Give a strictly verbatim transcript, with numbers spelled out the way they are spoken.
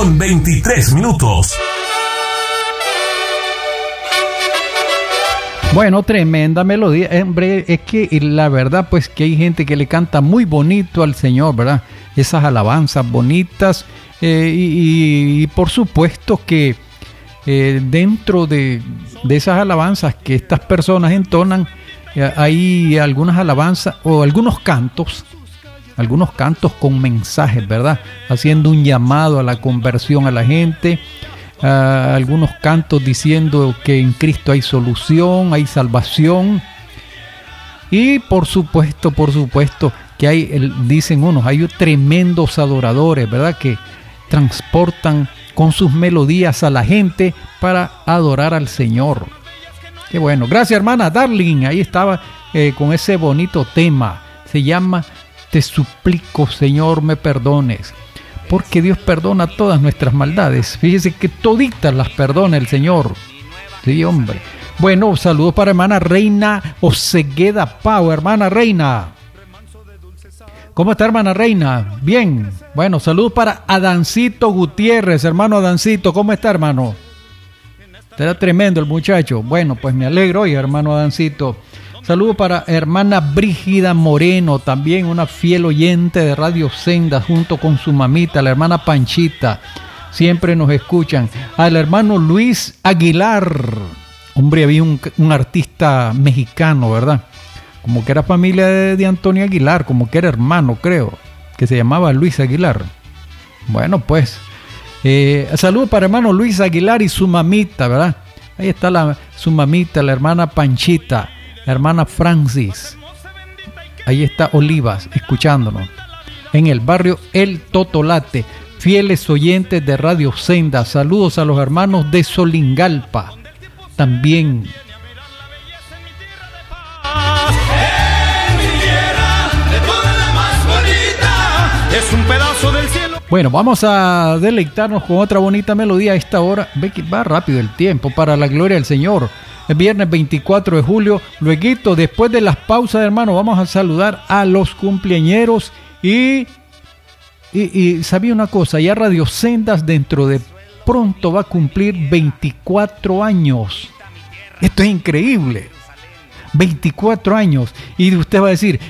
con veintitrés minutos. Bueno, tremenda melodía, hombre, es que la verdad pues que hay gente que le canta muy bonito al Señor, ¿verdad? Esas alabanzas bonitas eh, y, y, y por supuesto que eh, dentro de, de esas alabanzas que estas personas entonan, eh, hay algunas alabanzas o algunos cantos, algunos cantos con mensajes, ¿verdad? Haciendo un llamado a la conversión a la gente. Uh, algunos cantos diciendo que en Cristo hay solución, hay salvación, y por supuesto, por supuesto que hay, el, dicen unos, hay tremendos adoradores, ¿verdad? Que transportan con sus melodías a la gente para adorar al Señor. Qué bueno, gracias hermana Darling, ahí estaba eh, con ese bonito tema, se llama Te suplico Señor me perdones. Porque Dios perdona todas nuestras maldades. Fíjese que toditas las perdona el Señor. Sí, hombre. Bueno, saludos para hermana Reina Osegueda Pau. Hermana Reina. ¿Cómo está hermana Reina? Bien. Bueno, saludos para Adancito Gutiérrez. Hermano Adancito, ¿cómo está hermano? Está tremendo el muchacho. Bueno, pues me alegro hoy, hermano Adancito. Saludos para hermana Brígida Moreno, también una fiel oyente de Radio Senda, junto con su mamita, la hermana Panchita. Siempre nos escuchan. Al hermano Luis Aguilar. Hombre, había un, un artista mexicano, ¿verdad? Como que era familia de, de Antonio Aguilar, como que era hermano, creo, que se llamaba Luis Aguilar. Bueno, pues, eh, saludos para hermano Luis Aguilar y su mamita, ¿verdad? Ahí está la, su mamita, la hermana Panchita. La hermana Francis, ahí está Olivas, escuchándonos, en el barrio El Totolate, fieles oyentes de Radio Senda, saludos a los hermanos de Solingalpa, también. Bueno, vamos a deleitarnos con otra bonita melodía a esta hora, ve que va rápido el tiempo, para la gloria del Señor. El viernes veinticuatro de julio, luego después de las pausas, hermano, vamos a saludar a los cumpleañeros y, y, y sabía una cosa, ya Radio Sendas dentro de pronto va a cumplir veinticuatro años. Esto es increíble, veinticuatro años, y usted va a decir,